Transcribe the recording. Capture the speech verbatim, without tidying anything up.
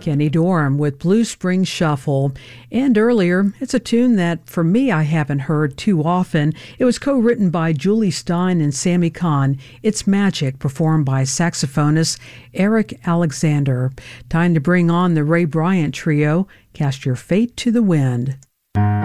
Kenny Dorham with Blue Spring Shuffle. And earlier, it's a tune that, for me, I haven't heard too often. It was co-written by Julie Stein and Sammy Kahn. It's Magic, performed by saxophonist Eric Alexander. Time to bring on the Ray Bryant Trio, Cast Your Fate to the Wind.